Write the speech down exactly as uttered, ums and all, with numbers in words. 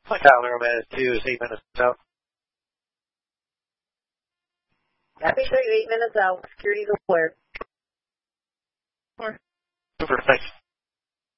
My calendar I'm at two is eight minutes out. Happy show you eight minutes out. Security's aware. Super, thanks.